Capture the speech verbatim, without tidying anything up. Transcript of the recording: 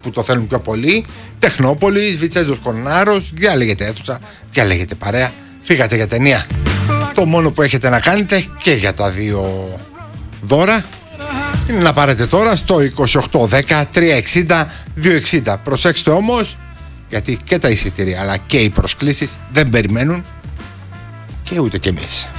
που το θέλουν πιο πολύ. Τεχνόπολης, Βιτσέντος Κορνάρος, διαλέγετε αίθουσα, διαλέγετε παρέα, φύγατε για ταινία. Το μόνο που έχετε να κάνετε και για τα δύο δώρα είναι να πάρετε τώρα στο είκοσι οκτώ δέκα τριακόσια εξήντα διακόσια εξήντα. Προσέξτε όμως, γιατί και τα εισιτήρια αλλά και οι προσκλήσεις δεν περιμένουν και ούτε κι εμείς.